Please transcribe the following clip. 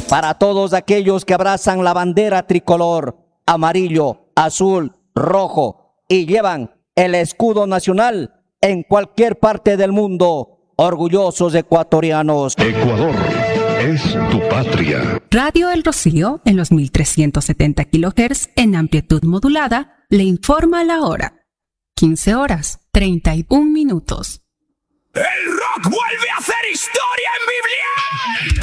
para todos aquellos que abrazan la bandera tricolor, amarillo, azul, rojo y llevan el escudo nacional en cualquier parte del mundo, orgullosos ecuatorianos. Ecuador es tu patria. Radio El Rocío, en los 1370 kHz en amplitud modulada, le informa la hora. 15 horas, 31 minutos. El rock vuelve a hacer historia en Biblia.